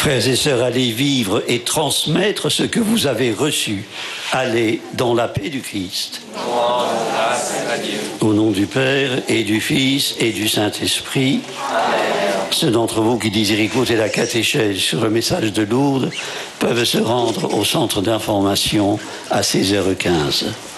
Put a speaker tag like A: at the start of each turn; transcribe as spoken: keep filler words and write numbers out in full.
A: Frères et sœurs, allez vivre et transmettre ce que vous avez reçu. Allez dans la paix du Christ. Au nom du Père et du Fils et du Saint-Esprit. Ceux d'entre vous qui désirent écouter la catéchèse sur le message de Lourdes peuvent se rendre au centre d'information à seize heures quinze.